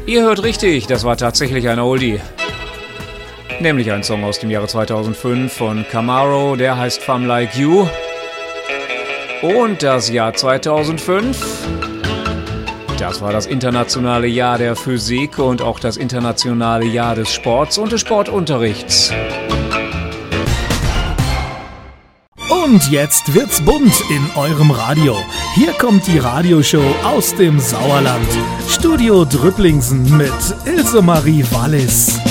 Ihr hört richtig, das war tatsächlich ein Oldie. Nämlich ein Song aus dem Jahre 2005 von Camaro, der heißt Femme Like You. Und das Jahr 2005, das war das internationale Jahr der Physik und auch das internationale Jahr des Sports und des Sportunterrichts. Und jetzt wird's bunt in eurem Radio. Hier kommt die Radioshow aus dem Sauerland. Studio Drüpplingsen mit Ilse Marie Wallis.